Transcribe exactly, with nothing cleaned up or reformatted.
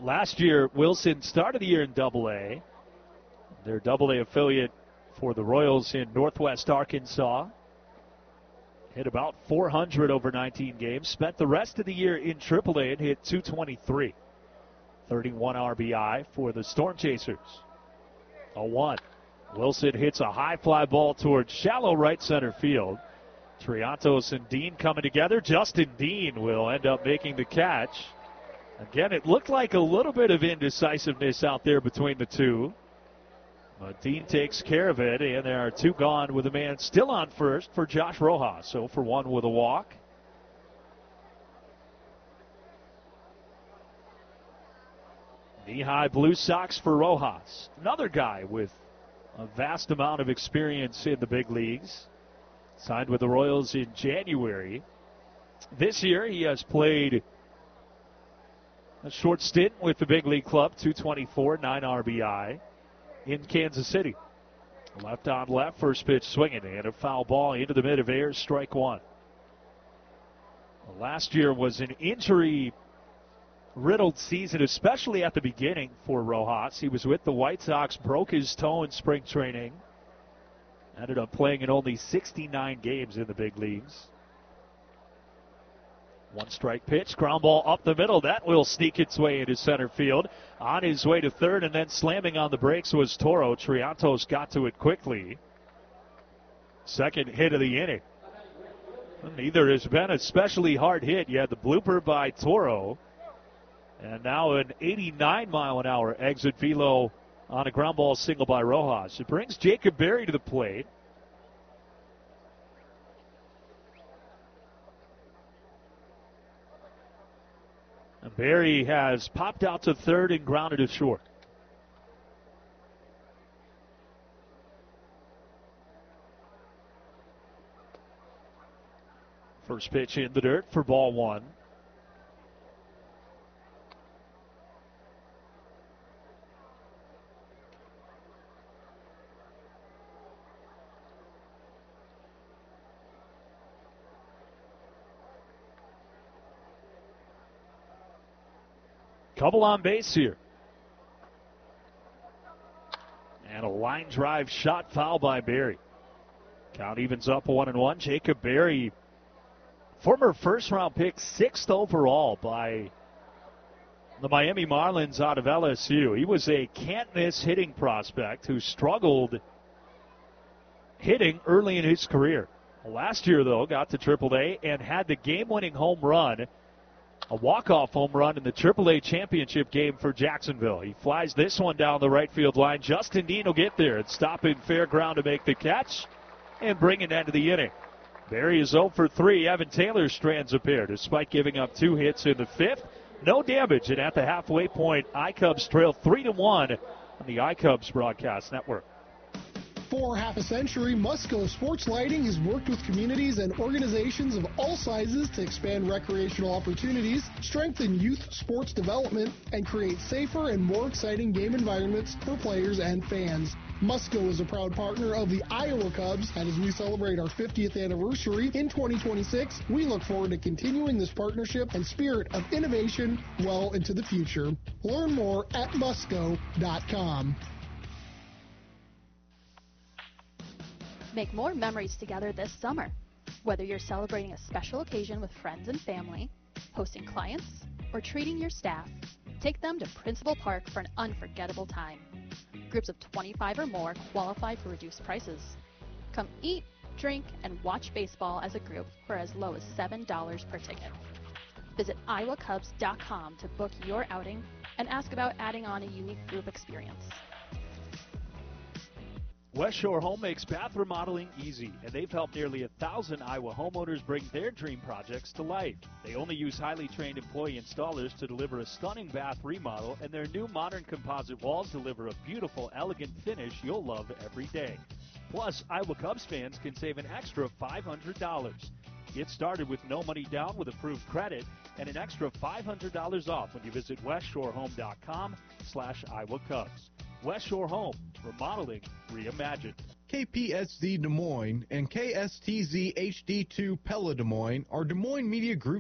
Last year, Wilson started the year in Double A. Their Double A affiliate for the Royals in Northwest Arkansas. Hit about four hundred over nineteen games. Spent the rest of the year in Triple A and hit two twenty-three. thirty-one R B I for the Storm Chasers. A one. Wilson hits a high fly ball towards shallow right center field. Triantos and Dean coming together. Justin Dean will end up making the catch. Again, it looked like a little bit of indecisiveness out there between the two. But Dean takes care of it, and there are two gone with a man still on first for Josh Rojas. So for one with a walk. Knee-high blue socks for Rojas. Another guy with a vast amount of experience in the big leagues. Signed with the Royals in January. This year he has played a short stint with the big league club, two twenty-four, nine R B I in Kansas City. Left on left, first pitch swinging, and a foul ball into the mid of air, strike one. Last year was an injury-riddled season, especially at the beginning for Rojas. He was with the White Sox, broke his toe in spring training, ended up playing in only sixty-nine games in the big leagues. One strike pitch, ground ball up the middle. That will sneak its way into center field. On his way to third, and then slamming on the brakes was Toro. Triantos got to it quickly. Second hit of the inning. Neither has been an especially hard hit. You had the blooper by Toro. And now an eighty-nine mile an hour exit velo on a ground ball single by Rojas. It brings Jacob Berry to the plate. And Berry has popped out to third and grounded to short. First pitch in the dirt for ball one. Couple on base here. And a line drive shot foul by Berry. Count evens up one and one. Jacob Berry, former first round pick, sixth overall by the Miami Marlins out of L S U. He was a can't miss hitting prospect who struggled hitting early in his career. Last year, though, got to Triple A and had the game-winning home run, a walk-off home run in the Triple A championship game for Jacksonville. He flies this one down the right field line. Justin Dean will get there and stop in fair ground to make the catch and bring it into the inning. Berry is oh for three. Evan Taylor strands a pair despite giving up two hits in the fifth. No damage, and at the halfway point, iCubs trail three to one on the iCubs broadcast network. For half a century, Musco Sports Lighting has worked with communities and organizations of all sizes to expand recreational opportunities, strengthen youth sports development, and create safer and more exciting game environments for players and fans. Musco is a proud partner of the Iowa Cubs, and as we celebrate our fiftieth anniversary in twenty twenty-six, we look forward to continuing this partnership and spirit of innovation well into the future. Learn more at musco dot com. Make more memories together this summer. Whether you're celebrating a special occasion with friends and family, hosting clients, or treating your staff, take them to Principal Park for an unforgettable time. Groups of twenty-five or more qualify for reduced prices. Come eat, drink, and watch baseball as a group for as low as seven dollars per ticket. Visit iowa cubs dot com to book your outing and ask about adding on a unique group experience. West Shore Home makes bath remodeling easy, and they've helped nearly a thousand Iowa homeowners bring their dream projects to life. They only use highly trained employee installers to deliver a stunning bath remodel, and their new modern composite walls deliver a beautiful, elegant finish you'll love every day. Plus, Iowa Cubs fans can save an extra five hundred dollars. Get started with no money down with approved credit and an extra five hundred dollars off when you visit west shore home dot com slash Iowa Cubs. West Shore Home, remodeling reimagined. K P S Z Des Moines and K S T Z H D two Pella Des Moines are Des Moines Media Group